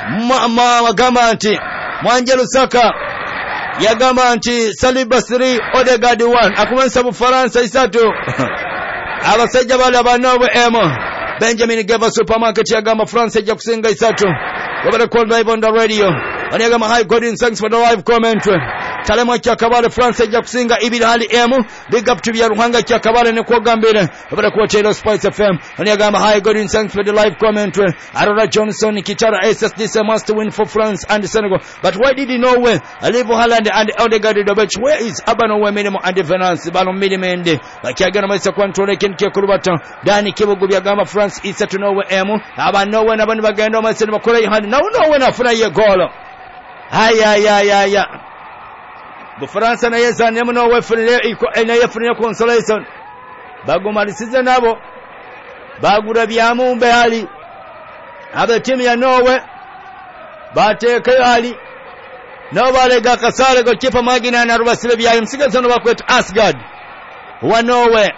Wagamba nti Mwanje Lusaka yagamba nti Saliba 3 Odegaard 1 akumanisa Bufaransa 3 abasajja bala banowe emo Benjamin Geva supermarket yagamba France ejja kusinga 3 wabale call live on the radio anagamba high Godwin thanks for the live commentary Talema Kyakabale France ejja kusinga ibiri hali emu big up to bya Ruhanga Kyakabale ne kwogambire wabale ku Taylor Spice FM anagamba high Godwin thanks for the live commentary Arora Johnson Kitara SSD must win for France and Senegal but why did he know where Alivo Haaland and Odegaard Dobech where is Abano we minimum and Venance balo midimende bakyagana maisa control kinke kurubata Dani Kibugu byagamba France is to know where emu abanowe nabani bagenda maisa bakola ihandi no we nafuna ye goal haya Bufaransa na yesa nemu no wefunire na yefunire consolation bagumalisize nabo bagura byamu mbe hali abe timu ya Norway bateke hali no balega kasale go kipa magina na rubasire byayo msigazo no bakweta Asgard wa Norway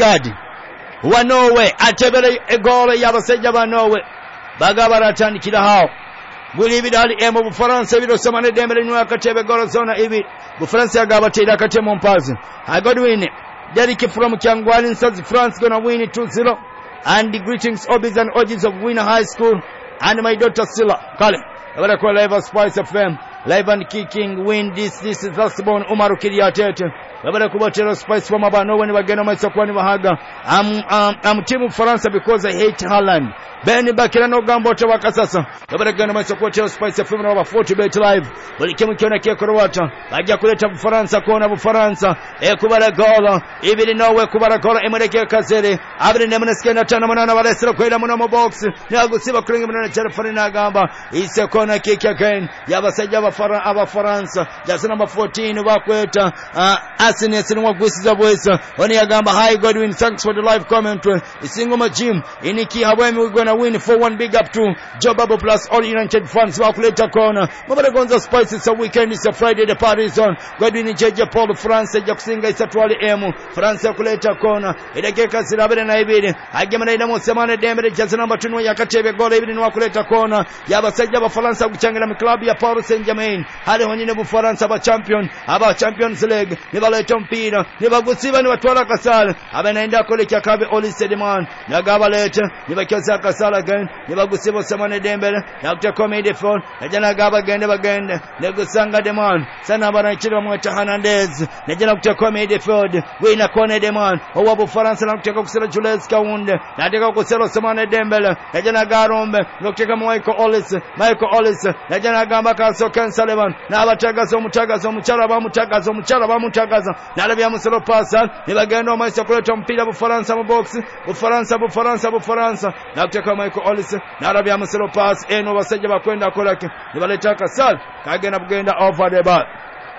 atebere egole yabasejja ba Norway bagabaratandikira hao Guli bidali emo Bufaransa biro somane dembele nwa katebe golo zona ibi Bufaransa yagabatira katemo mpazi Godwin Derek from Kyangwali says France gonna win 2-0 and the greetings obis and orgies of Winner High School and my daughter Silla Kale abara kwa live Spice FM live and kicking win this is Rasbon Umaru Kiriatete abara kubatera Spice from abano when bagena maisa kwani bahaga I'm team France because I hate Haaland Beni bakira no gambo cha wakasasa abara gena maisa kwa Spice FM na 40 bet live balikemu kiona kia Croatia bajja kuleta Bufaransa kuona Bufaransa kubara gola ibiri nawe kubara gola emereke kazere abiri nemuneske na tana manana balesera kwela muno mu box nagusiba kuringa munana telefoni na gamba ise kona kick again yabasajja Abafaransa just number 14 bakweta Asines ni wagwisiza bwesa oni yagamba high Godwin thanks for the live commentary isingoma gym iniki habwemi we gonna win 4-1 big up to Jobabo plus all United fans bakuleta kona mabale gonza Spice it's a weekend it's a Friday the party is on Godwin jeje Paul France ejja kusinga isatwali emu France kuleta kona edekeka zirabere na ibiri agemana ina musemane dembere just number 2 yakatebe goal ibiri ni wakuleta kona yabasajja Abafaransa kuchangira mu club ya Paris Saint-Germain hali honyine Bufaransa aba Champions League nibaleta mpira nibagusiba ni watwala kasala abenaenda kolekya kabe Olise Deman nagabalete nibakyoza kasala again nibagusiba samane dembele nakute comedy for najana gaba bagende negusanga Deman sana bana chiro mweta Hernandez najana kute comedy field wina kone Deman owa Bufaransa nakuteka kusera Jules Kaunde nateka kusera samane dembele najana garombe nakuteka Michael Olise najana gamba kaso Ken Sullivan na abatagaza muchara bamutagaza nalabya musolo pasa nibagenda omaisa kuleta mpira Bufaransa mu box Bufaransa nakuteka Michael Olise nalabya musolo pass eno basajja bakwenda kolake nibaleta kasal kagenda bugenda over the bar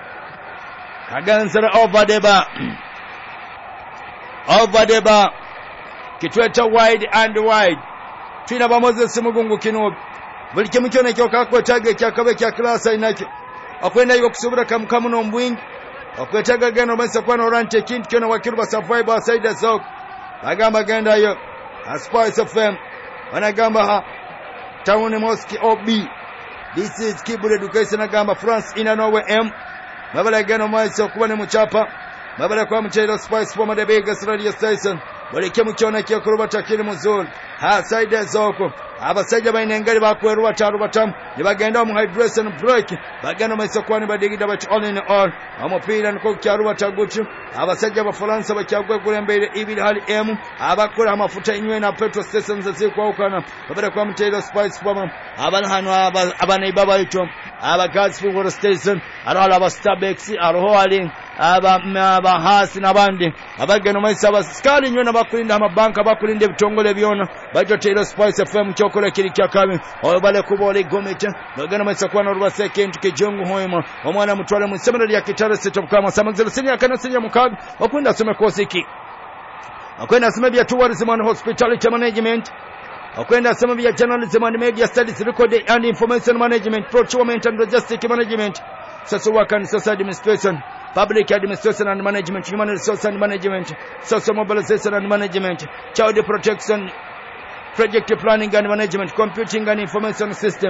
kitweta wide twina ba Moses Mugungu kino buli kimu kyona kyokakwetaga kyakabe kya klasa inake akwenda yuko kusubira kamkamu no mbwingi akwetaga gano masa kwa oranje kintu kyona wakiruba survivor side zok agamba genda yo Spice FM wanagamba ha Town Mosque OB this is Kibule Education agamba France ina Norway M mabala gano masa kuba ne muchapa mabala kwa mchelo Spice for the biggest radio station buli kimu kyona kyokuruba takiri muzuri ha side zoko abasajja bainengeri bakwerwa batamu nibagenda mu hydration break bagenda maisa kwani badigida bati all in all amupira nko kyaruba taguchu abasajja Abafaransa bakyagwe kulembere ibiri hali emu abakora amafuta inywe na petrol stations zikwa ukana babere kwa mtelo Spice bomb abana hano abana baba ito abagazi for station arala abastabexi arohali aba hasi nabandi abageno maisa abaskali nywe na bakulinda amabanka bakulinde bitongole byona bajo Taylor Spice FM kyokora kiri kyakabe obale kubole gomete bagena maisa kwana rubase kentu kejongu hoima omwana mutwale mu seminary ya Kitale State kama samanzelo sinya kana sinya mukaga okwenda some kosiki okwenda some bya tourism and hospitality management okwenda some bya journalism and media studies record and information management procurement and logistics management social work and social administration public administration and management human resource and management social mobilization and management child protection project planning and management computing and information system